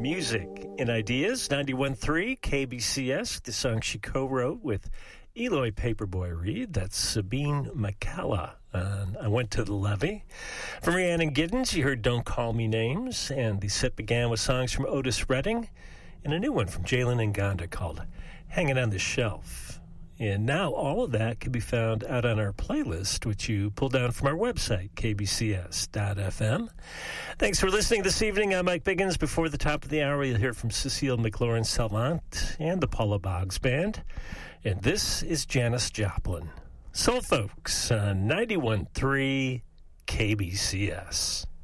Music and Ideas, 91.3 KBCS, the song she co-wrote with Eloy Paperboy Reed. That's Sabine McCalla. I Went to the Levee. From Rhiannon Giddens, you heard Don't Call Me Names, and the set began with songs from Otis Redding and a new one from Jalen Ngonda called Hanging on the Shelf. And now all of that can be found out on our playlist, which you pull down from our website, kbcs.fm. Thanks for listening this evening. I'm Mike Biggins. Before the top of the hour, you'll hear from Cecile McLaurin-Salvant and the Paula Boggs Band. And this is Janis Joplin. Soul Folks on 91.3 KBCS.